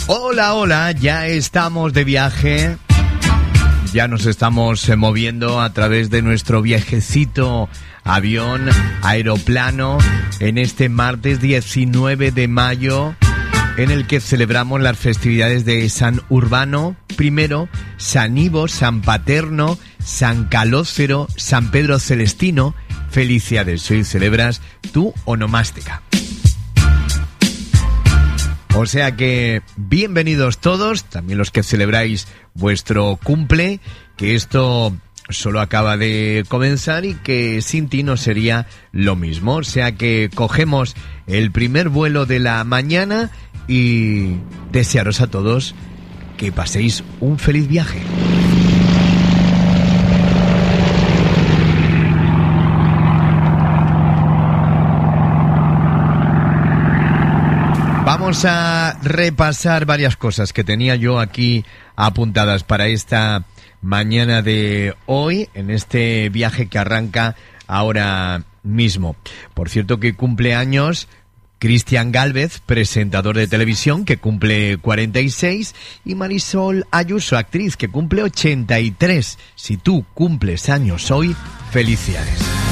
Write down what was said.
Hola, hola, ya estamos de viaje. Ya nos estamos moviendo a través de nuestro viajecito avión, aeroplano, en este martes 19 de mayo, en el que celebramos las festividades de San Urbano I, San Ivo, San Paterno, San Calócero, San Pedro Celestino. Felicidades, hoy celebras tu onomástica. O sea que bienvenidos todos, también los que celebráis vuestro cumple, que esto solo acaba de comenzar y que sin ti no sería lo mismo. O sea que cogemos el primer vuelo de la mañana y desearos a todos que paséis un feliz viaje. Vamos a repasar varias cosas que tenía yo aquí apuntadas para esta mañana de hoy, en este viaje que arranca ahora mismo. Por cierto que cumple años Cristian Gálvez, presentador de televisión, que cumple 46, y Marisol Ayuso, actriz, que cumple 83. Si tú cumples años hoy, felicidades.